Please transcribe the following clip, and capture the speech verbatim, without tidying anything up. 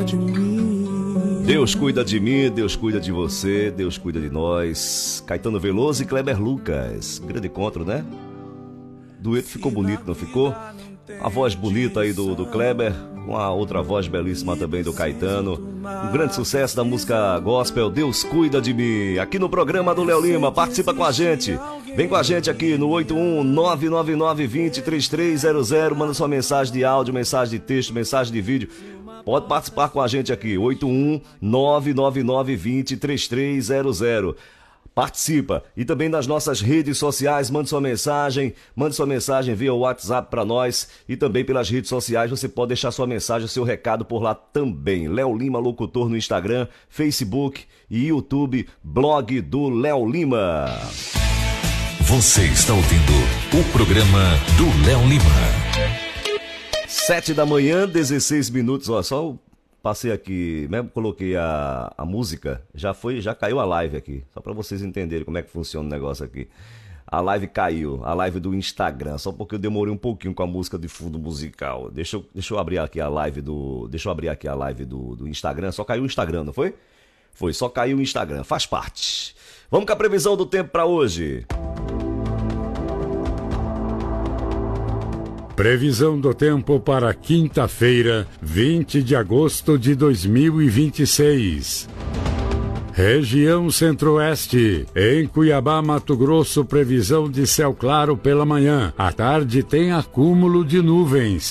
de mim. Deus cuida de mim, Deus cuida de você, Deus cuida de nós. Caetano Veloso e Kleber Lucas. Grande encontro, né? Dueto ficou bonito, não ficou? A voz bonita aí do, do Kleber, uma outra voz belíssima também do Caetano. Um grande sucesso da música gospel, Deus cuida de mim. Aqui no programa do Léo Lima, participa com a gente. Vem com a gente aqui no oito um nove nove nove dois zero três três zero zero. Manda sua mensagem de áudio, mensagem de texto, mensagem de vídeo. Pode participar com a gente aqui, oito um nove nove nove dois zero três três zero zero. Participa. E também nas nossas redes sociais, mande sua mensagem, mande sua mensagem via WhatsApp para nós e também pelas redes sociais você pode deixar sua mensagem, seu recado por lá também. Léo Lima Locutor no Instagram, Facebook e YouTube, blog do Léo Lima. Você está ouvindo o programa do Léo Lima. Sete da manhã, dezesseis minutos, ó, só passei aqui, mesmo coloquei a, a música, já foi, já caiu a live aqui, só para vocês entenderem como é que funciona o negócio aqui. A live caiu, a live do Instagram, só porque eu demorei um pouquinho com a música de fundo musical. Deixa eu, deixa eu abrir aqui a live do, deixa eu abrir aqui a live do, do Instagram, só caiu o Instagram, não foi? Foi, só caiu o Instagram, faz parte. Vamos com a previsão do tempo para hoje. Previsão do tempo para quinta-feira, vinte de agosto de dois mil e vinte e seis. Região Centro-Oeste. Em Cuiabá, Mato Grosso, previsão de céu claro pela manhã. À tarde tem acúmulo de nuvens.